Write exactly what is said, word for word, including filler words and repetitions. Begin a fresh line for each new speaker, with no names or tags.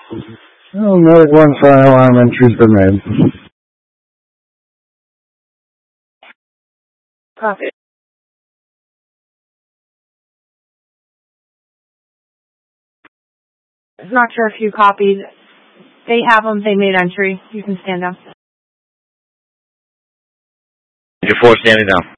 I'll note one fire alarm entry's been made.
Copy. Not sure if you copied. They have them. They made entry. You can stand down.
You're four standing down.